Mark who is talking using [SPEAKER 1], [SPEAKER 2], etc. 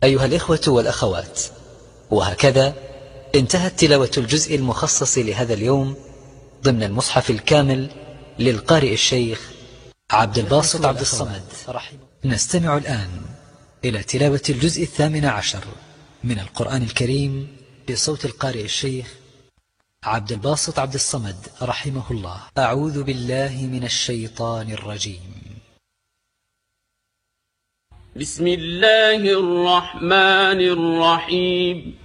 [SPEAKER 1] أيها الإخوة والأخوات، وهكذا انتهت تلاوة الجزء المخصص لهذا اليوم ضمن المصحف الكامل للقارئ الشيخ عبد الباسط عبد الصمد. نستمع الآن إلى تلاوة الجزء 18 من القرآن الكريم بصوت القارئ الشيخ عبد الباسط عبد الصمد رحمه الله. أعوذ بالله من الشيطان الرجيم.
[SPEAKER 2] بسم الله الرحمن الرحيم.